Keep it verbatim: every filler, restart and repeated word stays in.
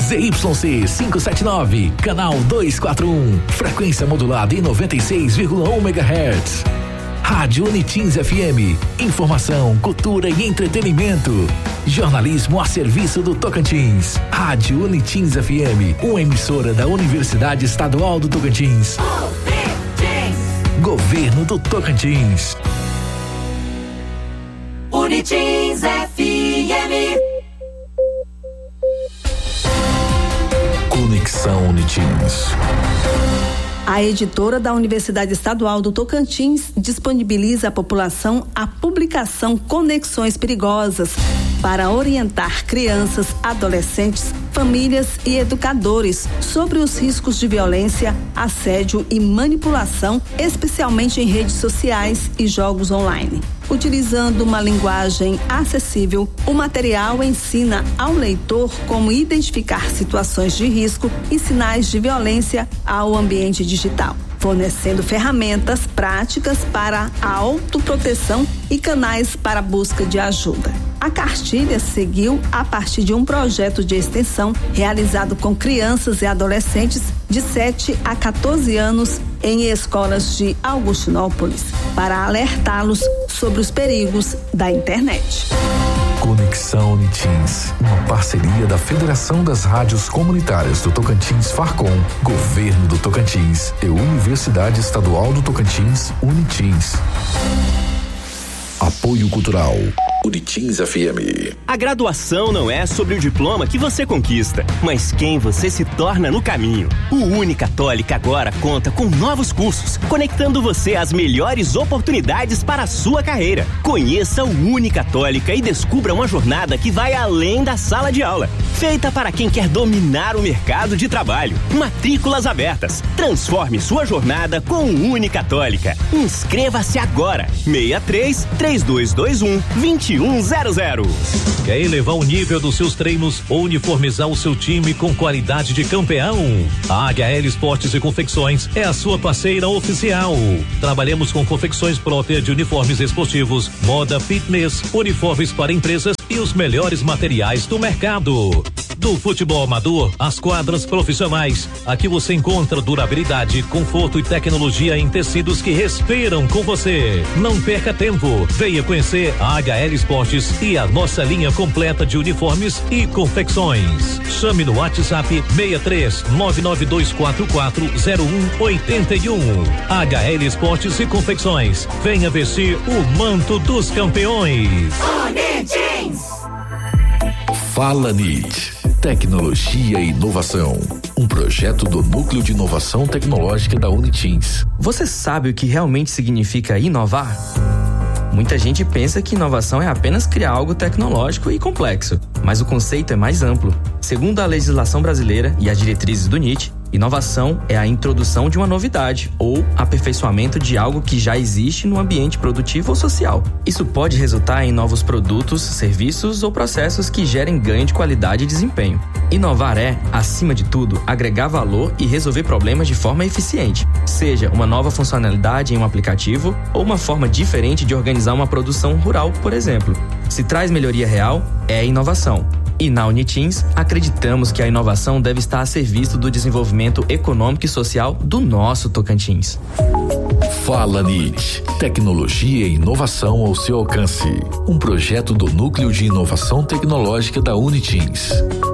Z Y C quinhentos e setenta e nove, canal duzentos e quarenta e um, frequência modulada em noventa e seis vírgula um megahertz. Rádio Unitins F M, informação, cultura e entretenimento. Jornalismo a serviço do Tocantins. Rádio Unitins F M, uma emissora da Universidade Estadual do Tocantins. Governo do Tocantins. Unitins F M. Conexão Unitins. A editora da Universidade Estadual do Tocantins disponibiliza à população a publicação Conexões Perigosas para orientar crianças, adolescentes, famílias e educadores sobre os riscos de violência, assédio e manipulação, especialmente em redes sociais e jogos online. Utilizando uma linguagem acessível, o material ensina ao leitor como identificar situações de risco e sinais de violência ao ambiente digital, fornecendo ferramentas práticas para a autoproteção e canais para a busca de ajuda. A cartilha seguiu a partir de um projeto de extensão realizado com crianças e adolescentes de sete a quatorze anos em escolas de Augustinópolis, para alertá-los sobre os perigos da internet. Conexão Unitins, uma parceria da Federação das Rádios Comunitárias do Tocantins Farcom, Governo do Tocantins e Universidade Estadual do Tocantins, Unitins. Apoio Cultural. Unitins F M. A graduação não é sobre o diploma que você conquista, mas quem você se torna no caminho. O Unicatólica agora conta com novos cursos, conectando você às melhores oportunidades para a sua carreira. Conheça o Unicatólica e descubra uma jornada que vai além da sala de aula, feita para quem quer dominar o mercado de trabalho. Matrículas abertas. Transforme sua jornada com o Unicatólica. Inscreva-se agora. seis três, três dois dois um, dois um zero zero. Quer elevar o nível dos seus treinos ou uniformizar o seu time com qualidade de campeão? A H L Esportes e Confecções é a sua parceira oficial. Trabalhamos com confecções próprias de uniformes esportivos, moda fitness, uniformes para empresas e os melhores materiais do mercado. Do futebol amador às quadras profissionais, aqui você encontra durabilidade, conforto e tecnologia em tecidos que respiram com você. Não perca tempo, venha conhecer a H L Esportes e a nossa linha completa de uniformes e confecções. Chame no WhatsApp seis três nove nove dois quatro quatro zero um oito um. H L Esportes e Confecções, venha vestir o manto dos campeões. Unitins. Fala N I T. Tecnologia e Inovação, um projeto do Núcleo de Inovação Tecnológica da Unitins. Você sabe o que realmente significa inovar? Muita gente pensa que inovação é apenas criar algo tecnológico e complexo, mas o conceito é mais amplo. Segundo a legislação brasileira e as diretrizes do N I T, inovação é a introdução de uma novidade ou aperfeiçoamento de algo que já existe no ambiente produtivo ou social. Isso pode resultar em novos produtos, serviços ou processos que gerem ganho de qualidade e desempenho. Inovar é, acima de tudo, agregar valor e resolver problemas de forma eficiente, seja uma nova funcionalidade em um aplicativo ou uma forma diferente de organizar uma produção rural, por exemplo. Se traz melhoria real, é inovação. E na Unitins, acreditamos que a inovação deve estar a serviço do desenvolvimento econômico e social do nosso Tocantins. Fala N I T. Tecnologia e inovação ao seu alcance. Um projeto do Núcleo de Inovação Tecnológica da Unitins.